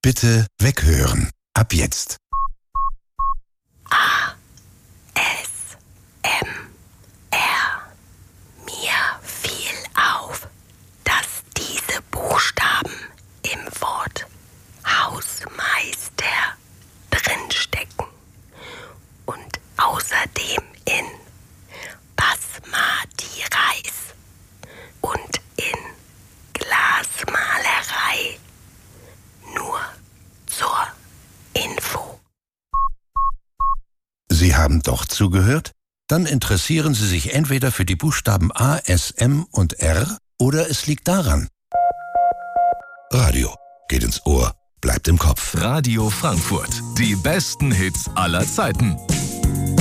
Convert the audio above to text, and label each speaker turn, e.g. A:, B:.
A: Bitte weghören. Ab jetzt.
B: ASMR. Mir fiel auf, dass diese Buchstaben im Wort Hausmeister drinstecken und außerdem in Basmati Reis und in Glasmalerei. Nur zur Info.
A: Sie haben doch zugehört? Dann interessieren Sie sich entweder für die Buchstaben A, S, M und R oder es liegt daran. Radio geht ins Ohr, bleibt im Kopf.
C: Radio Frankfurt. Die besten Hits aller Zeiten.